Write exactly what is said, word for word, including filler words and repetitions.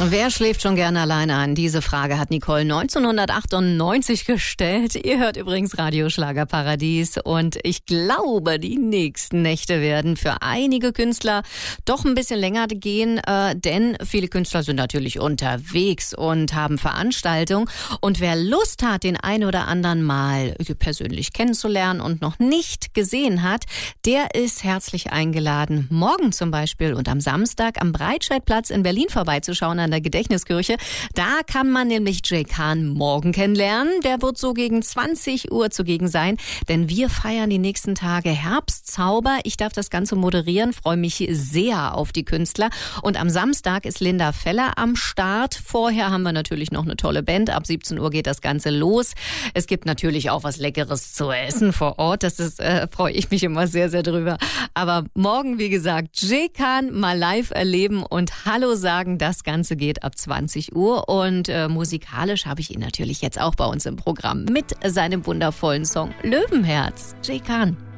Wer schläft schon gerne alleine an? Diese Frage hat Nicole neunzehnhundertachtundneunzig gestellt. Ihr hört übrigens Radio Schlagerparadies und ich glaube, die nächsten Nächte werden für einige Künstler doch ein bisschen länger gehen, äh, denn viele Künstler sind natürlich unterwegs und haben Veranstaltungen. Und wer Lust hat, den einen oder anderen mal persönlich kennenzulernen und noch nicht gesehen hat, der ist herzlich eingeladen, morgen zum Beispiel und am Samstag am Breitscheidplatz in Berlin vorbeizuschauen an der Gedächtniskirche. Da kann man nämlich Jay Khan morgen kennenlernen. Der wird so gegen zwanzig Uhr zugegen sein, denn wir feiern die nächsten Tage Herbstzauber. Ich darf das Ganze moderieren, freue mich sehr auf die Künstler. Und am Samstag ist Linda Feller am Start. Vorher haben wir natürlich noch eine tolle Band. Ab siebzehn Uhr geht das Ganze los. Es gibt natürlich auch was Leckeres zu essen vor Ort. Das ist, äh, freue ich mich immer sehr, sehr drüber. Aber morgen, wie gesagt, Jay Khan mal live erleben und Hallo sagen. Das Ganze geht ab zwanzig Uhr. Und äh, musikalisch habe ich ihn natürlich jetzt auch bei uns im Programm mit seinem wundervollen Song Löwenherz. Jay Khan.